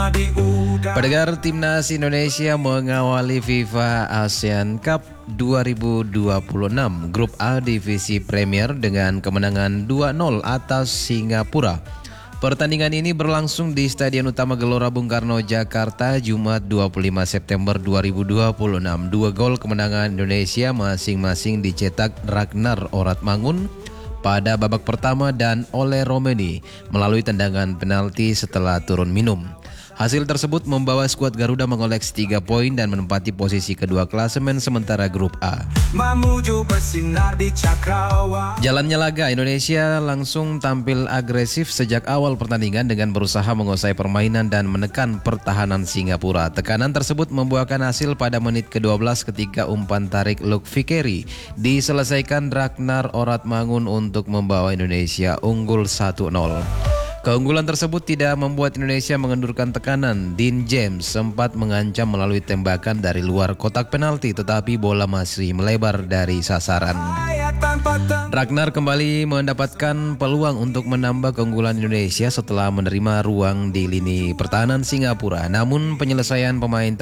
Pendengar, Timnas Indonesia mengawali FIFA ASEAN Cup 2026 Grup A Divisi Premier dengan kemenangan 2-0 atas Singapura. Pertandingan ini berlangsung di Stadion Utama Gelora Bung Karno, Jakarta, Jumat 25 September 2026. Dua gol kemenangan Indonesia masing-masing dicetak Ragnar Oratmangun pada babak pertama dan Ole Romeni melalui tendangan penalti setelah turun minum. Hasil tersebut membawa skuad Garuda mengoleksi 3 poin dan menempati posisi kedua klasemen sementara Grup A. Jalannya laga, Indonesia langsung tampil agresif sejak awal pertandingan dengan berusaha menguasai permainan dan menekan pertahanan Singapura. Tekanan tersebut membuahkan hasil pada menit ke-12 ketika umpan tarik Luke Fikeri diselesaikan Ragnar Oratmangun untuk membawa Indonesia unggul 1-0. Keunggulan tersebut tidak membuat Indonesia mengendurkan tekanan. Dean James sempat mengancam melalui tembakan dari luar kotak penalti, tetapi bola masih melebar dari sasaran. Ragnar kembali mendapatkan peluang untuk menambah keunggulan Indonesia setelah menerima ruang di lini pertahanan Singapura. Namun penyelesaian pemain